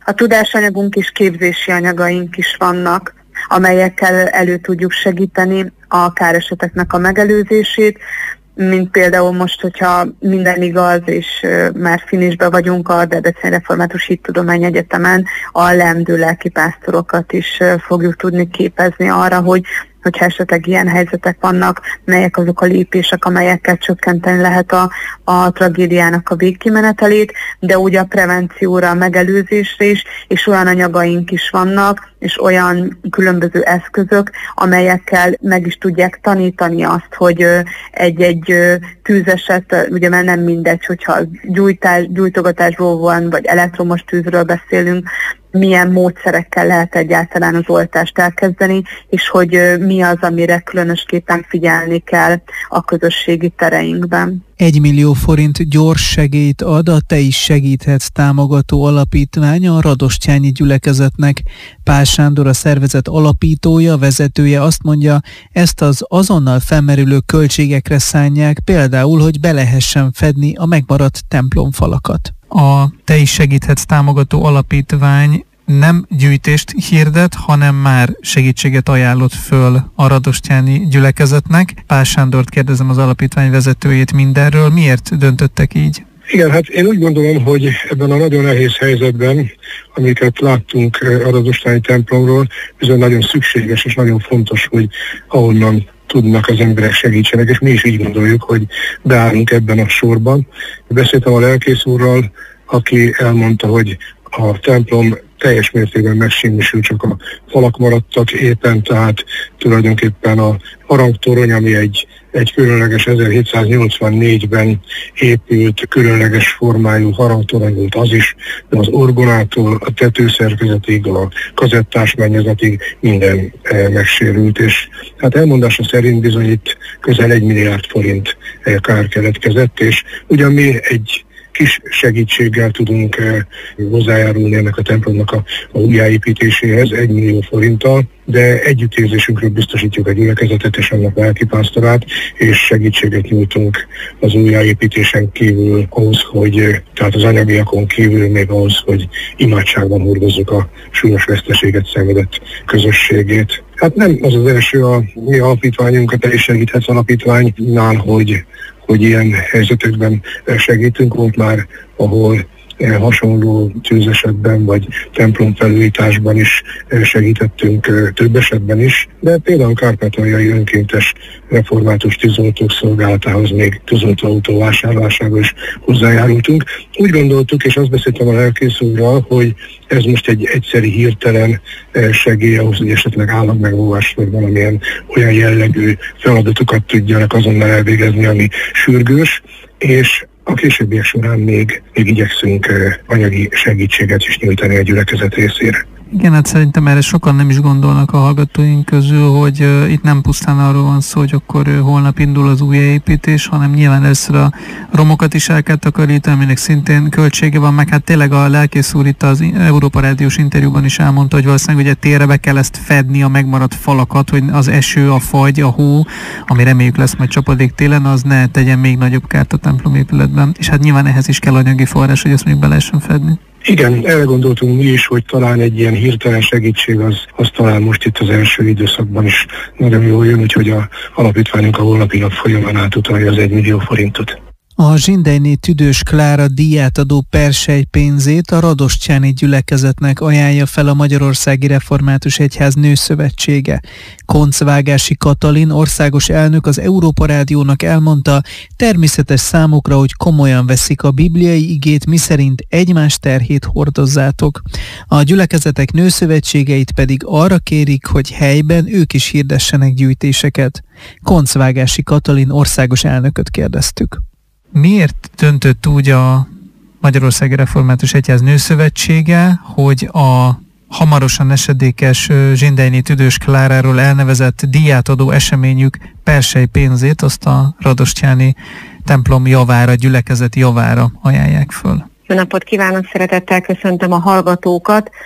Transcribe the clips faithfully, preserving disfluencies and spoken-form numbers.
A tudásanyagunk és képzési anyagaink is vannak, amelyekkel elő tudjuk segíteni a káreseteknek a megelőzését, mint például most, hogyha minden igaz, és már finisbe vagyunk a Debreceni Református Hittudományi Egyetemen, a leendő lelkipásztorokat is fogjuk tudni képezni arra, hogy hogyha esetleg ilyen helyzetek vannak, melyek azok a lépések, amelyekkel csökkenteni lehet a, a tragédiának a végkimenetelét, de ugye a prevencióra, a megelőzésre is, és olyan anyagaink is vannak, és olyan különböző eszközök, amelyekkel meg is tudják tanítani azt, hogy egy-egy tűzeset, ugye már nem mindegy, hogyha gyújtás, gyújtogatásról van, vagy elektromos tűzről beszélünk, milyen módszerekkel lehet egyáltalán az oltást elkezdeni, és hogy mi az, amire különösképpen figyelni kell a közösségi tereinkben. Egy millió forint gyors segélyt ad a Te is segíthetsz támogató alapítvány a Radosztyányi gyülekezetnek. Pál Sándor, a szervezet alapítója, vezetője azt mondja, ezt az azonnal felmerülő költségekre szánják, például, hogy be lehessen fedni a megmaradt templomfalakat. A Te is segíthetsz támogató alapítvány nem gyűjtést hirdet, hanem már segítséget ajánlott föl a Radosztyányi gyülekezetnek. Pál Sándort kérdezem, az alapítvány vezetőjét, mindenről. Miért döntöttek így? Igen, hát én úgy gondolom, hogy ebben a nagyon nehéz helyzetben, amiket láttunk a Radosztányi templomról, bizony nagyon szükséges és nagyon fontos, hogy ahonnan tudnak az emberek segítsenek, és mi is így gondoljuk, hogy beállunk ebben a sorban. Beszéltem a lelkész úrral, aki elmondta, hogy a templom teljes mértékben megsemmisült, csak a falak maradtak éppen, tehát tulajdonképpen a harangtorony, ami egy, egy különleges ezerhétszáznyolcvannégyben épült, különleges formájú harangtorony volt az is, de az orgonától a tetőszerkezetig, a kazettás mennyezetig minden e, megsérült, és hát elmondása szerint bizony itt közel egy milliárd forint e, kár keletkezett, és ugyan mi egy kis segítséggel tudunk eh, hozzájárulni ennek a templomnak a, a újjáépítéséhez egy millió forinttal, de együttérzésünkről biztosítjuk a gyülekezetet és annak lelkipásztorát, és segítséget nyújtunk az újjáépítésen kívül ahhoz, hogy, tehát az anyagiakon kívül még ahhoz, hogy imádságban hordozzuk a súlyos veszteséget szenvedett közösségét. Hát nem az az első a mi alapítványunk, a Te is segíthetsz alapítványnál, hogy hogy ilyen helyzetekben segítünk. Volt már, ahol hasonló tűzesetben vagy templomfelújításban is segítettünk, több esetben is, de például kárpátaljai önkéntes református tűzoltók szolgálatához még tűzoltóautó vásárlásába is hozzájárultunk. Úgy gondoltuk, és azt beszéltem a lelkész úrral, hogy ez most egy egyszeri hirtelen segély ahhoz, hogy esetleg állagmegóvás vagy valamilyen olyan jellegű feladatokat tudjanak azonnal elvégezni, ami sürgős, és a későbbiek során még, még igyekszünk anyagi segítséget is nyújtani a gyülekezet részére. Igen, hát szerintem erre sokan nem is gondolnak a hallgatóink közül, hogy uh, itt nem pusztán arról van szó, hogy akkor uh, holnap indul az újjáépítés, hanem nyilván először a romokat is el kell takarítani, aminek szintén költsége van, meg hát tényleg a lelkész úr itt az Európa Rádiós interjúban is elmondta, hogy valószínűleg ugye térre be kell ezt fedni, a megmaradt falakat, hogy az eső, a fagy, a hó, ami reméljük lesz majd csapadék télen, az ne tegyen még nagyobb kárt a templomépületben. És hát nyilván ehhez is kell anyagi forrás, hogy ezt még be lehessen fedni. Igen, erre gondoltunk mi is, hogy talán egy ilyen hirtelen segítség az, az talán most itt az első időszakban is nagyon jól jön, úgyhogy a alapítványunk a holnapi nap folyamán átutalja az egy millió forintot. A Zsindelyné Tüdős Klára díjátadó persely pénzét a Radosztyáni gyülekezetnek ajánlja fel a Magyarországi Református Egyház Nőszövetsége. Koncvágási Katalin országos elnök az Európa Rádiónak elmondta, természetes számukra, hogy komolyan veszik a bibliai igét, miszerint egymás terhét hordozzátok. A gyülekezetek nőszövetségeit pedig arra kérik, hogy helyben ők is hirdessenek gyűjtéseket. Koncvágási Katalin országos elnököt kérdeztük. Miért döntött úgy a Magyarországi Református Egyház Nőszövetsége, hogy a hamarosan esedékes Zsindelyné Tüdős Kláráról elnevezett díjátadó eseményük persely pénzét azt a Radosztyáni templom javára, gyülekezet javára ajánlják föl? Jó napot kívánok, szeretettel köszöntöm a hallgatókat.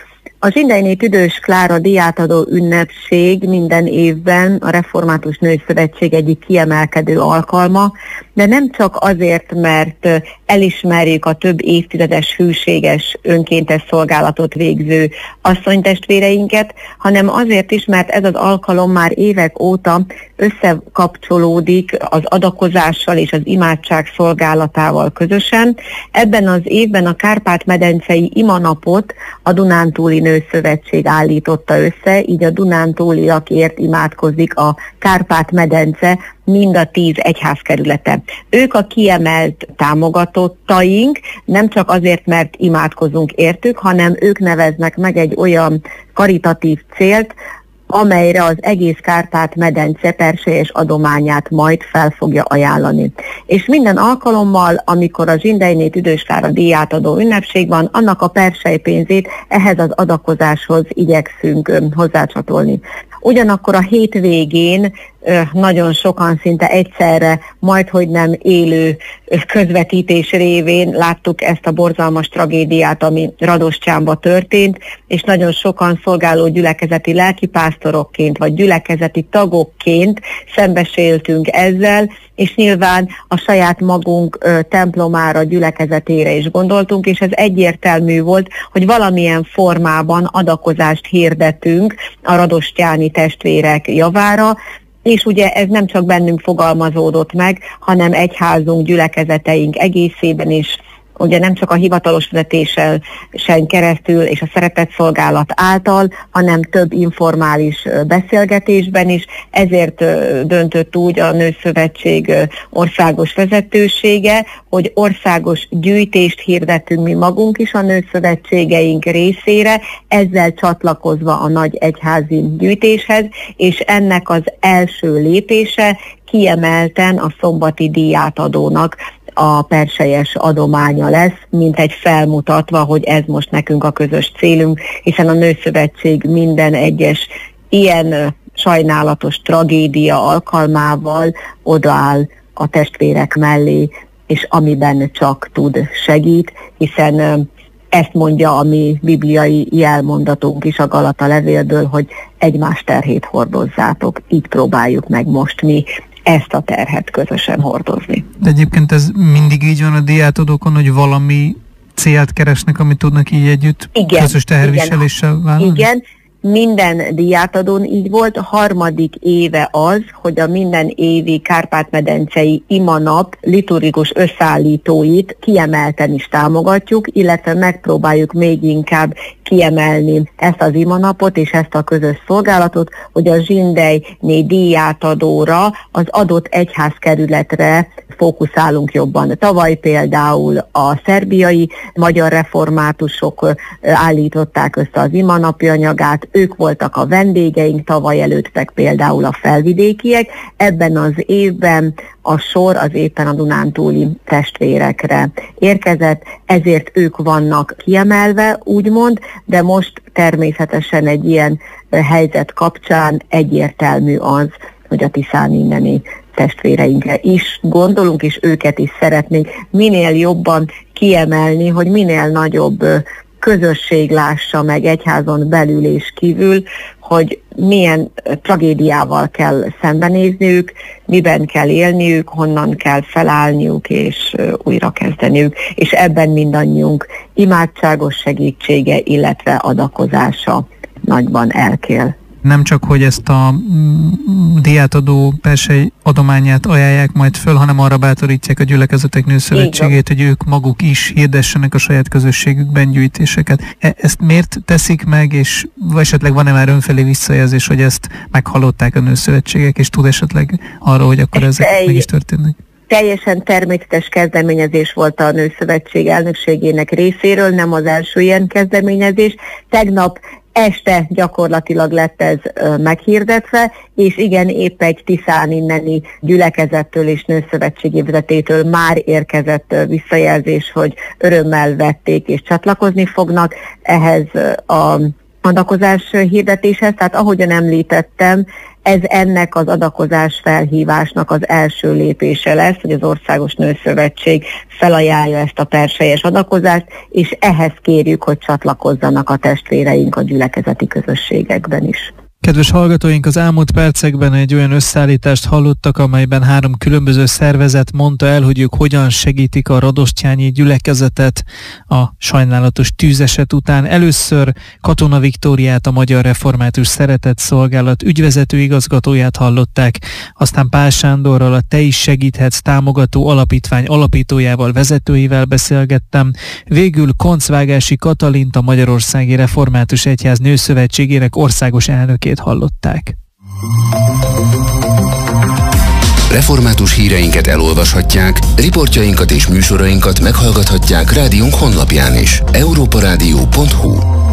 A Zsindelyné Tüdős Klára díjátadó ünnepség minden évben a Református Női Szövetség egyik kiemelkedő alkalma, de nem csak azért, mert elismerjük a több évtizedes hűséges önkéntes szolgálatot végző asszonytestvéreinket, hanem azért is, mert ez az alkalom már évek óta összekapcsolódik az adakozással és az imádság szolgálatával közösen. Ebben az évben a Kárpát-medencei imanapot a Dunántúli Nőszövetség állította össze, így a dunántúliakért imádkozik a Kárpát-medence mind a tíz egyházkerülete. Ők a kiemelt támogatottaink, nem csak azért, mert imádkozunk értük, hanem ők neveznek meg egy olyan karitatív célt, amelyre az egész Kárpát-medence perselyes adományát majd fel fogja ajánlani. És minden alkalommal, amikor a Zsindelyné Tüdős Klára díjátadó ünnepség van, annak a perselypénzét ehhez az adakozáshoz igyekszünk hozzácsatolni. Ugyanakkor a hétvégén nagyon sokan szinte egyszerre, majdhogy nem élő közvetítés révén láttuk ezt a borzalmas tragédiát, ami Radosztyánba történt, és nagyon sokan szolgáló gyülekezeti lelkipásztorokként, vagy gyülekezeti tagokként szembesültünk ezzel, és nyilván a saját magunk templomára, gyülekezetére is gondoltunk, és ez egyértelmű volt, hogy valamilyen formában adakozást hirdetünk a radosztyáni testvérek javára, és ugye ez nem csak bennünk fogalmazódott meg, hanem egyházunk, gyülekezeteink egészében is, ugye nem csak a hivatalos vezetésen keresztül és a szeretetszolgálat által, hanem több informális beszélgetésben is. Ezért döntött úgy a Nőszövetség országos vezetősége, hogy országos gyűjtést hirdetünk mi magunk is a nőszövetségeink részére, ezzel csatlakozva a nagy egyházi gyűjtéshez, és ennek az első lépése kiemelten a szombati díjátadónak a perselyes adománya lesz, mint egy felmutatva, hogy ez most nekünk a közös célunk, hiszen a Nőszövetség minden egyes ilyen sajnálatos tragédia alkalmával odaáll a testvérek mellé, és amiben csak tud segít, hiszen ezt mondja a mi bibliai jelmondatunk is a Galata levélből, hogy egymás terhét hordozzátok, így próbáljuk meg most mi ezt a terhet közösen hordozni. De egyébként ez mindig így van a díjátadókon, hogy valami célt keresnek, amit tudnak így együtt igen, közös teherviseléssel vállalni? Igen, minden díjátadón így volt. A harmadik éve az, hogy a minden évi Kárpát-medencei imanap liturgikus összeállítóit kiemelten is támogatjuk, illetve megpróbáljuk még inkább kiemelni ezt az imanapot és ezt a közös szolgálatot, hogy a Zsindelyné díjátadóra, az adott egyházkerületre fókuszálunk jobban. Tavaly például a szerbiai magyar reformátusok állították össze az imanapi anyagát, ők voltak a vendégeink, tavaly előtt meg például a felvidékiek. Ebben az évben a sor az éppen a dunántúli testvérekre érkezett, ezért ők vannak kiemelve, úgymond, de most természetesen egy ilyen helyzet kapcsán egyértelmű az, hogy a Tiszán inneni testvéreinkre is gondolunk, és őket is szeretnénk minél jobban kiemelni, hogy minél nagyobb közösség lássa meg egyházon belül és kívül, hogy milyen tragédiával kell szembenézniük, miben kell élniük, honnan kell felállniuk és újrakezdeniük, és ebben mindannyiunk imádságos segítsége, illetve adakozása nagyban elkél. Nem csak, hogy ezt a díjátadó persely adományát ajánlják majd föl, hanem arra bátorítják a Gyülekezetek Nőszövetségét, hogy ők maguk is hirdessenek a saját közösségükben gyűjtéseket. E- ezt miért teszik meg, és esetleg van-e már önfelé visszajelzés, hogy ezt meghallották a nőszövetségek, és tud esetleg arra, hogy akkor ezek meg is történnek? Teljesen természetes kezdeményezés volt a Nőszövetség elnökségének részéről, nem az első ilyen kezdeményezés. Tegnap este gyakorlatilag lett ez ö, meghirdetve, és igen, épp egy Tiszán inneni gyülekezettől és nőszövetségi vezetétől már érkezett ö, visszajelzés, hogy örömmel vették és csatlakozni fognak ehhez ö, a adakozás hirdetéshez, tehát ahogyan említettem, ez ennek az adakozás felhívásnak az első lépése lesz, hogy az Országos Nőszövetség felajánlja ezt a perselyes adakozást, és ehhez kérjük, hogy csatlakozzanak a testvéreink a gyülekezeti közösségekben is. Kedves hallgatóink, az elmúlt percekben egy olyan összeállítást hallottak, amelyben három különböző szervezet mondta el, hogy ők hogyan segítik a radosztjányi gyülekezetet a sajnálatos tűzeset után. Először Katona Viktóriát, a Magyar Református Szeretetszolgálat ügyvezető igazgatóját hallották, aztán Pál Sándorral, a Te is segíthetsz támogató alapítvány alapítójával, vezetőivel beszélgettem, végül Koncvágási Katalint, a Magyarországi Református Egyház Nőszövetségének országos elnökét hallották. Református híreinket elolvashatják, riportjainkat és műsorainkat meghallgathatják rádiónk honlapján is. európa rádió pont hu